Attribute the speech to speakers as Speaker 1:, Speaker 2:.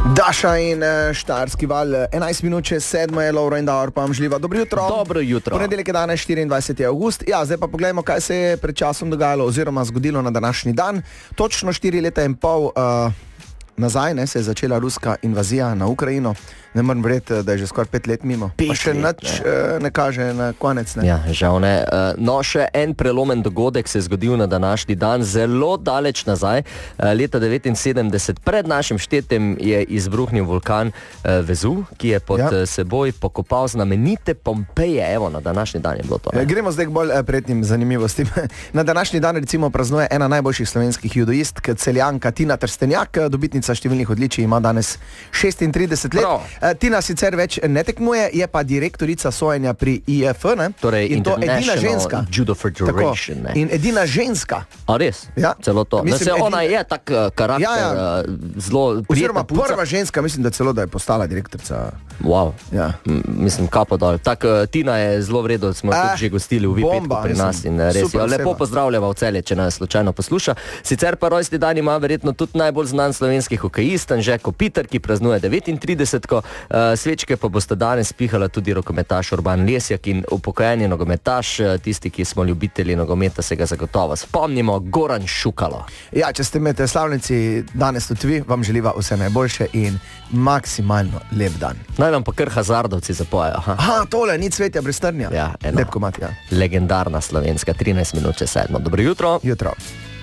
Speaker 1: Daša in Štajerski val, 11 minut čez 7 je Lovro in Davor, pa vam želiva dobro jutro.
Speaker 2: Dobro jutro.
Speaker 1: Ponedeljek je danes 24. avgust. Ja, zdaj pa poglejmo, kaj se je pred časom dogajalo oziroma zgodilo na današnji dan. Točno 4 leta in pol nazaj se je začela ruska invazija na Ukrajino. Ne morem verjeti, da je že skoraj 5 let mimo. Pa še nič ne kaže na konec. Ne?
Speaker 2: Ja, žal ne. No, še en prelomen dogodek se je zgodil na današnji dan, zelo daleč nazaj. Leta 1979 pred našim štetjem je izbruhnil vulkan Vezuv, ki je pod seboj pokopal znamenite Pompeje. Evo, na današnji dan je bilo to.
Speaker 1: Gremo zdaj k bolj prijetnim zanimivostim. Na današnji dan recimo praznuje ena najboljših slovenskih judoistk, Celjanka Tina Trstenjak, dobitnica številnih odličij, ima danes 36 let. Tina sicer več ne tekmuje, je pa direktorica sojenja pri IF, ne?
Speaker 2: Torej
Speaker 1: in to edina ženska.
Speaker 2: Judo Federation.
Speaker 1: Tako. In edina ženska.
Speaker 2: A res?
Speaker 1: Ja.
Speaker 2: Celo to. Mislim, ona je tak karakter, zelo prijeten.
Speaker 1: Oziroma prva ženska, mislim, da celo, da je postala direktorica.
Speaker 2: Wow.
Speaker 1: Ja.
Speaker 2: Mislim, kapo dol. Tak, Tina je zelo vredo, smo tudi že gostili v Vipetku pri nas in res jo lepo pozdravljava v Celje, če nas slučajno posluša. Sicer pa rojstni dan ima verjetno tudi najbolj znan slovenski hokejist Anže Kopitar, ki praznuje 39. Svečke pa boste danes pihala tudi rokometaš Urban Lesjak in upokojeni nogometaš, tisti, ki smo ljubitelji nogometa, se ga zagotovo spomnimo, Goran Šukalo.
Speaker 1: Ja, če ste med slavnici danes tudi vi, vam želiva vse najboljše in maksimalno lep dan.
Speaker 2: Naj vam pa kar hazardovci zapojejo.
Speaker 1: Aha, tole, ni cvetja brez trnja.
Speaker 2: Ja,
Speaker 1: lep komat, ja.
Speaker 2: Legendarna slovenska, 13 minut čez 7. Dobro jutro.
Speaker 1: Jutro.